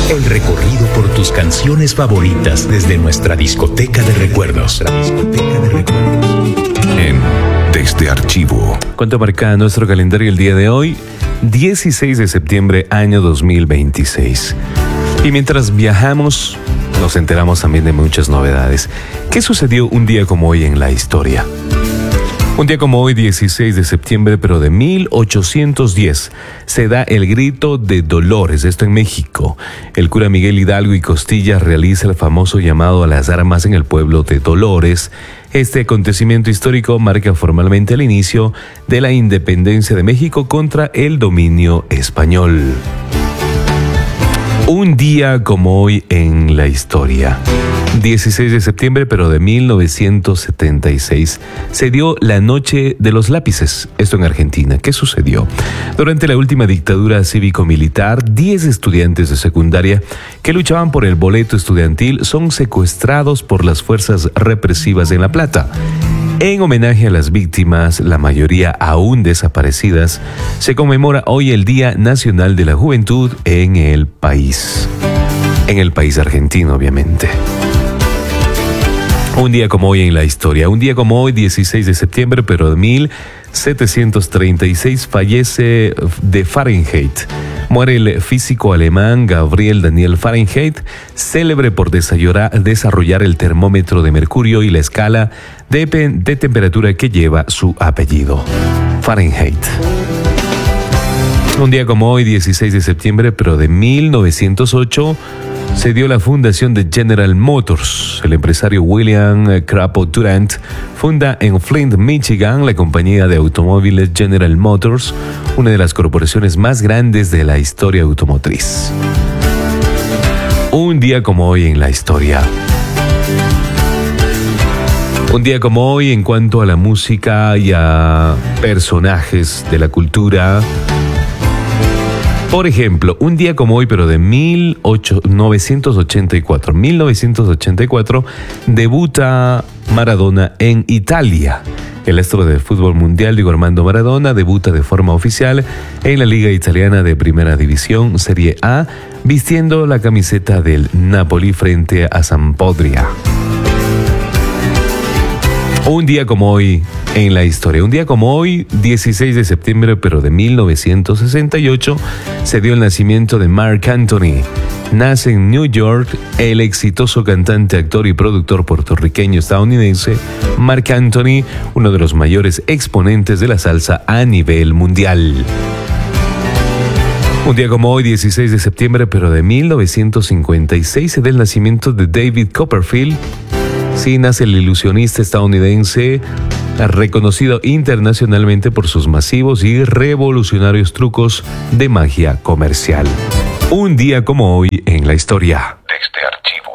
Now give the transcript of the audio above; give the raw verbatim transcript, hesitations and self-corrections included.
El recorrido por tus canciones favoritas desde nuestra discoteca de recuerdos. Nuestra discoteca de recuerdos. En Desde Archivo. ¿Cuánto marca nuestro calendario el día de hoy? dieciséis de septiembre, año dos mil veintiséis. Y mientras viajamos, nos enteramos también de muchas novedades. ¿Qué sucedió un día como hoy en la historia? Un día como hoy, dieciséis de septiembre, pero de mil ochocientos diez, se da el grito de Dolores, esto en México. El cura Miguel Hidalgo y Costilla realiza el famoso llamado a las armas en el pueblo de Dolores. Este acontecimiento histórico marca formalmente el inicio de la independencia de México contra el dominio español. Un día como hoy en la historia. dieciséis de septiembre, pero de mil novecientos setenta y seis, se dio la Noche de los Lápices, esto en Argentina. ¿Qué sucedió? Durante la última dictadura cívico-militar, diez estudiantes de secundaria que luchaban por el boleto estudiantil son secuestrados por las fuerzas represivas en La Plata. En homenaje a las víctimas, la mayoría aún desaparecidas, se conmemora hoy el Día Nacional de la Juventud en el país. En el país argentino, obviamente. Un día como hoy en la historia, un día como hoy, dieciséis de septiembre, pero de mil setecientos treinta y seis, fallece de Fahrenheit. Muere el físico alemán Gabriel Daniel Fahrenheit, célebre por desarrollar el termómetro de mercurio y la escala de, de temperatura que lleva su apellido. Fahrenheit. Un día como hoy, dieciséis de septiembre, pero de mil novecientos ocho, se dio la fundación de General Motors. El empresario William Crapo Durant funda en Flint, Michigan, la compañía de automóviles General Motors, una de las corporaciones más grandes de la historia automotriz. Un día como hoy en la historia. Un día como hoy en cuanto a la música y a personajes de la cultura. Por ejemplo, un día como hoy, pero de mil novecientos ochenta y cuatro, mil novecientos ochenta y cuatro, debuta Maradona en Italia. El astro del fútbol mundial, Diego Armando Maradona, debuta de forma oficial en la Liga Italiana de Primera División, Serie A, vistiendo la camiseta del Napoli frente a Sampdoria. Un día como hoy en la historia. Un día como hoy, dieciséis de septiembre, pero de mil novecientos sesenta y ocho, se dio el nacimiento de Marc Anthony. Nace en New York el exitoso cantante, actor y productor puertorriqueño-estadounidense Marc Anthony, uno de los mayores exponentes de la salsa a nivel mundial. Un día como hoy, dieciséis de septiembre, pero de mil novecientos cincuenta y seis, se da el nacimiento de David Copperfield. Sí, nace el ilusionista estadounidense, reconocido internacionalmente por sus masivos y revolucionarios trucos de magia comercial. Un día como hoy en la historia. Desde Archivo.